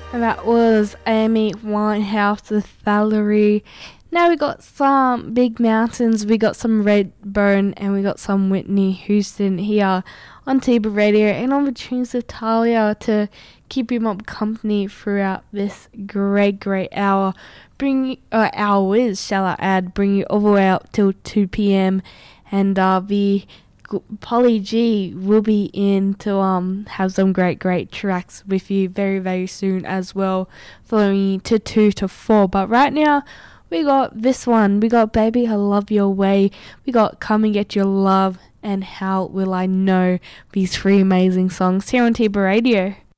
And that was Amy Winehouse with Valerie. Now we got some Big Mountains, we got some Redbone, and we got some Whitney Houston here on Tiba Radio and on the tunes of Talia to keep you up company throughout this great hour. Hours, shall I add, bring you all the way up till 2 p.m. And the Polly G will be in to have some great tracks with you very soon as well, following to 2 to 4. But right now we got this one. We got Baby I Love Your Way, we got Come and Get Your Love, and How Will I Know. These three amazing songs here on Tiba Radio.